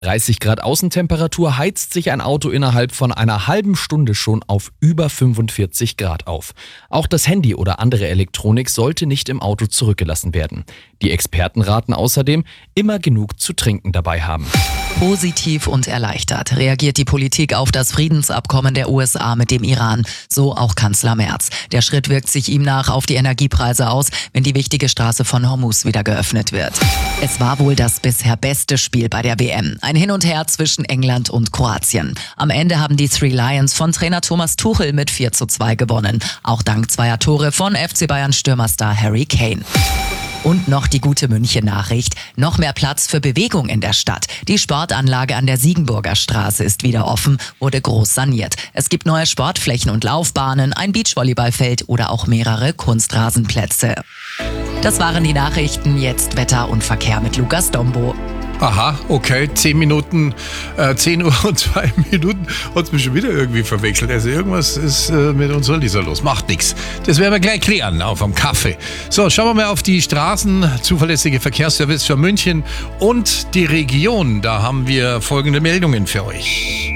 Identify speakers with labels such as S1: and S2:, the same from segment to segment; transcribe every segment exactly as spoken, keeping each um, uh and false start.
S1: dreißig Grad Außentemperatur heizt sich ein Auto innerhalb von einer halben Stunde schon auf über fünfundvierzig Grad auf. Auch das Handy oder andere Elektronik sollte nicht im Auto zurückgelassen werden. Die Experten raten außerdem, immer genug zu trinken dabei haben.
S2: Positiv und erleichtert reagiert die Politik auf das Friedensabkommen der U S A mit dem Iran. So auch Kanzler Merz. Der Schritt wirkt sich ihm nach auf die Energiepreise aus, wenn die wichtige Straße von Hormuz wieder geöffnet wird. Es war wohl das bisher beste Spiel bei der W M. Ein Hin und Her zwischen England und Kroatien. Am Ende haben die Three Lions von Trainer Thomas Tuchel mit vier zu zwei gewonnen. Auch dank zweier Tore von F C Bayern Stürmerstar Harry Kane. Und noch die gute München-Nachricht. Noch mehr Platz für Bewegung in der Stadt. Die Sportanlage an der Siegenburger Straße ist wieder offen, wurde groß saniert. Es gibt neue Sportflächen und Laufbahnen, ein Beachvolleyballfeld oder auch mehrere Kunstrasenplätze. Das waren die Nachrichten. Jetzt Wetter und Verkehr mit Lukas Dombo.
S3: Aha, okay, zehn Minuten, äh, zehn Uhr und zwei Minuten hat es mich schon wieder irgendwie verwechselt. Also irgendwas ist äh, mit unserer Lisa los. Macht nichts. Das werden wir gleich klären, auf am Kaffee. So, schauen wir mal auf die Straßen. Zuverlässige Verkehrsservice für München und die Region. Da haben wir folgende Meldungen für euch.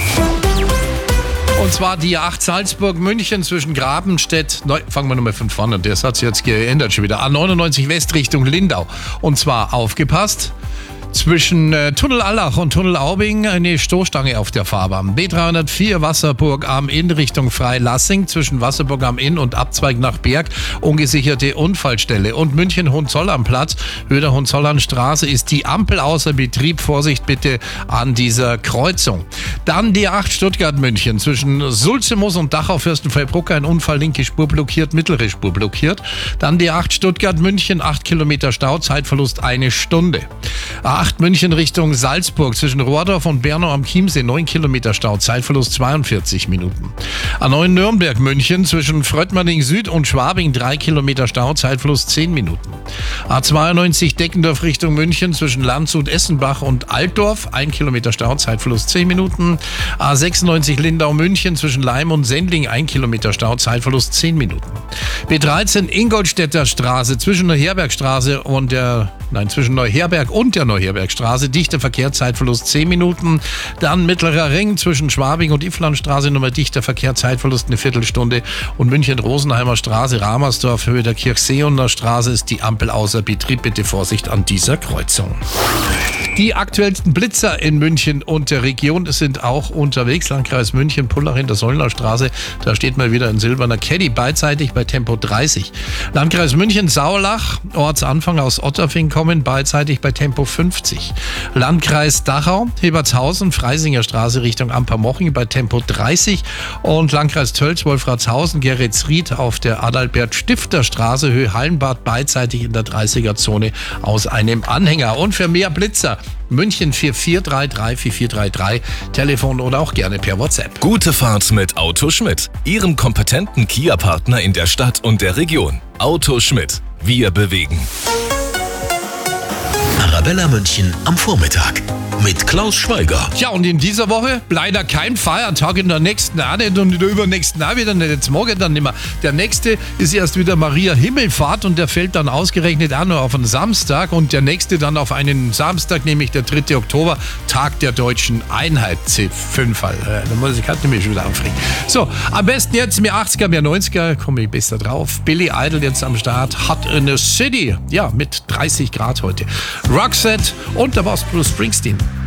S3: Und zwar die A acht Salzburg-München zwischen Grabenstedt, Neu, fangen wir nochmal von vorne, das hat sich jetzt geändert schon wieder, A neunundneunzig West Richtung Lindau. Und zwar aufgepasst, zwischen äh, Tunnel Allach und Tunnel Aubing eine Stoßstange auf der Fahrbahn. B dreihundertvier Wasserburg am Inn Richtung Freilassing zwischen Wasserburg am Inn und Abzweig nach Berg. Ungesicherte Unfallstelle. Und München-Hohenzollernplatz, Höhe der Hohenzollernstraße ist die Ampel außer Betrieb. Vorsicht bitte an dieser Kreuzung. Dann die A acht Stuttgart-München zwischen Sulzemoos und Dachau-Fürstenfeldbruck. Ein Unfall, linke Spur blockiert, mittlere Spur blockiert. Dann die A acht Stuttgart-München, acht Kilometer Stau, Zeitverlust eine Stunde. A acht München Richtung Salzburg zwischen Rohrdorf und Bernau am Chiemsee, neun Kilometer Stau, Zeitverlust zweiundvierzig Minuten. A neun Nürnberg München zwischen Fröttmanning Süd und Schwabing, drei Kilometer Stau, Zeitverlust zehn Minuten. A zweiundneunzig Deckendorf Richtung München zwischen Landshut, Essenbach und Altdorf, ein Kilometer Stau, Zeitverlust zehn Minuten. A sechsundneunzig Lindau München zwischen Leim und Sendling, ein Kilometer Stau, Zeitverlust zehn Minuten. B dreizehn Ingolstädter Straße zwischen Neuherbergstraße und der, nein, zwischen Neuherberg und der Neuherbergstraße, dichter Verkehr, Zeitverlust zehn Minuten. Dann Mittlerer Ring zwischen Schwabing und Ifflandstraße, nochmal dichter Verkehr, Zeitverlust eine Viertelstunde. Und München-Rosenheimer Straße, Ramersdorf, Höhe der Kirchseeuner Straße ist die Ampel außer Betrieb. Bitte Vorsicht an dieser Kreuzung. Die aktuellsten Blitzer in München und der Region sind auch unterwegs. Landkreis München, Pullach in der Sollner Straße, da steht mal wieder ein silberner Caddy beidseitig bei Tempo dreißig. Landkreis München, Saulach, Ortsanfang aus Otterfing kommen beidseitig bei Tempo fünfzig. Landkreis Dachau, Hebertshausen, Freisinger Straße Richtung Ampermoching bei Tempo dreißig. Und Landkreis Tölz, Wolfratshausen, Geretsried auf der Adalbert-Stifter-Straße, Höhe Hallenbad beidseitig in der dreißiger-Zone aus einem Anhänger. Und für mehr Blitzer München vier vier drei drei vier vier drei drei, Telefon oder auch gerne per WhatsApp.
S4: Gute Fahrt mit Auto Schmidt, Ihrem kompetenten Kia-Partner in der Stadt und der Region. Auto Schmidt, wir bewegen.
S5: Arabella München am Vormittag mit Klaus Schweiger.
S3: Ja, und in dieser Woche leider kein Feiertag, in der nächsten auch nicht und in der übernächsten auch wieder nicht. Jetzt morgen dann nicht mehr. Der nächste ist erst wieder Maria Himmelfahrt und der fällt dann ausgerechnet auch nur auf einen Samstag und der nächste dann auf einen Samstag, nämlich der dritte Oktober, Tag der deutschen Einheit. C fünf. Äh, da muss ich halt nämlich schon wieder aufregen. So, am besten jetzt mehr achtziger, mehr neunziger, komme ich besser drauf. Billy Idol jetzt am Start, Hot in the City. Ja, mit dreißig Grad heute. Roxette und der Boss Bruce Springsteen.